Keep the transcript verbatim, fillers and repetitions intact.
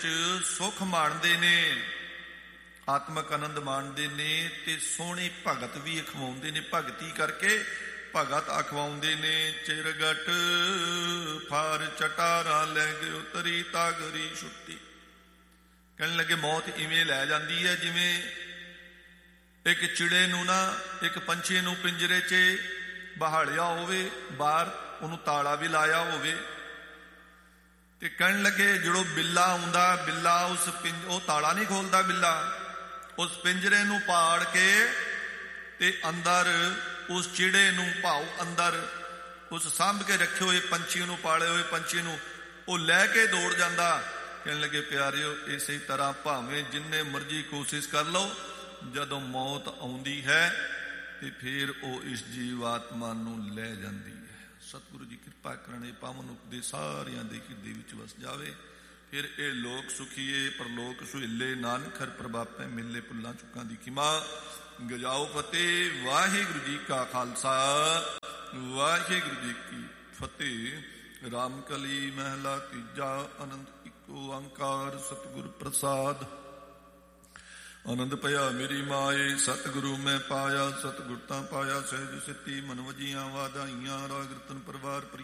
ਸੁਖ ਮਾਣਦੇ ਨੇ, ਆਤਮਕ ਆਨੰਦ ਮਾਣਦੇ ਨੇ ਤੇ ਸੋਹਣੇ ਭਗਤ ਵੀ ਅਖਵਾਉਂਦੇ ਨੇ। ਭਗਤੀ ਕਰਕੇ ਭਗਤ ਅਖਵਾਉਂਦੇ ਨੇ। ਚਿਰਗਟ ਫਾਰ ਚਟਾਰਾਂ ਲੈ ਗਏ ਉਤਰੀ ਤਾਗਰੀ ਛੁੱਟੀ। ਕਹਿਣ ਲੱਗੇ ਮੌਤ ਇਵੇਂ ਲੈ ਜਾਂਦੀ ਹੈ ਜਿਵੇਂ ਇੱਕ ਚਿੜੇ ਨੂੰ ਨਾ, ਇੱਕ ਪੰਛੀ ਨੂੰ ਪਿੰਜਰੇ 'ਚ ਬਹਾਲਿਆ ਹੋਵੇ, ਬਾਹਰ ਉਹਨੂੰ ਤਾਲਾ ਵੀ ਲਾਇਆ ਹੋਵੇ, ਤੇ ਕਹਿਣ ਲੱਗੇ ਜਦੋਂ ਬਿੱਲਾ ਆਉਂਦਾ, ਬਿੱਲਾ ਉਸ ਪਿੰਜ ਉਹ ਤਾਲਾ ਨਹੀਂ ਖੋਲਦਾ, ਬਿੱਲਾ ਉਸ ਪਿੰਜਰੇ ਨੂੰ ਪਾੜ ਕੇ ਤੇ ਅੰਦਰ ਉਸ ਚਿੜੇ ਨੂੰ ਭਾਉ ਅੰਦਰ ਉਸ ਸਾਂਭ ਕੇ ਰੱਖੇ ਹੋਏ ਪੰਛੀ ਨੂੰ, ਪਾਲੇ ਹੋਏ ਪੰਛੀ ਨੂੰ ਉਹ ਲੈ ਕੇ ਦੌੜ ਜਾਂਦਾ। ਕਹਿਣ ਲੱਗੇ ਪਿਆਰਿਓ, ਇਸੇ ਤਰ੍ਹਾਂ ਭਾਵੇਂ ਜਿੰਨੇ ਮਰਜ਼ੀ ਕੋਸ਼ਿਸ਼ ਕਰ ਲਓ, ਜਦੋਂ ਮੌਤ ਆਉਂਦੀ ਹੈ ਤੇ ਫਿਰ ਉਹ ਇਸ ਜੀਵਾਤਮਾ ਨੂੰ ਲੈ ਜਾਂਦੀ ਹੈ। ਸਤਿਗੁਰੂ ਜੀ ਕਿਰਪਾ ਕਰਨ ਇਹ ਪਾਵਨ ਉਪਦੇਸ਼ ਸਾਰਿਆਂ ਦੇ ਹਿਰਦੇ ਵਿੱਚ ਵਸ ਜਾਵੇ। ਫਿਰ ਇਹ ਲੋਕ ਸੁਖੀਏ ਪਰਲੋਕ ਸੁਹੇਲੇ, ਨਾਨਕ ਹਰਿ ਪ੍ਰਭਾਪੈ ਮਿਲੇ ਭੁੱਲਾਂ ਚੁੱਕਾਂ ਦੀ ਖਿਮਾ। ਗਜਾਓ ਫਤਿਹ। ਵਾਹਿਗੁਰੂ ਜੀ ਕਾ ਖਾਲਸਾ, ਵਾਹਿਗੁਰੂ ਜੀ ਕੀ ਫਤਿਹ। ਰਾਮ ਕਲੀ ਮਹਿਲਾ ਤੀਜਾ। ਆਨੰਦ ਇੱਕ ਓੰਕਾਰ ਸਤਿਗੁਰ ਪ੍ਰਸਾਦ। ਆਨੰਦ ਭਇਆ ਮੇਰੀ ਮਾਏ, ਸਤਿਗੁਰੂ ਮੈਂ ਪਾਇਆ, ਸਤਿਗੁਰ ਤਾਂ ਪਾਇਆ ਸਹਿਜ ਸਿੱਧੀ। ਮਨ ਵਜੀਆਂ ਵਾਧਾਈਆਂ, ਰਾਗ ਰਤਨ ਪਰਵਾਰ